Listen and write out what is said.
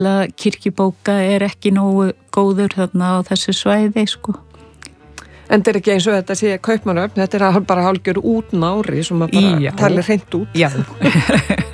kirkjubóka ekki nógu góður þarna á þessu svæði, sko. En þetta ekki eins og þetta sé Kaupmannahöfn, þetta bara hálfgjör útnári sem að bara tala hreint út. Já.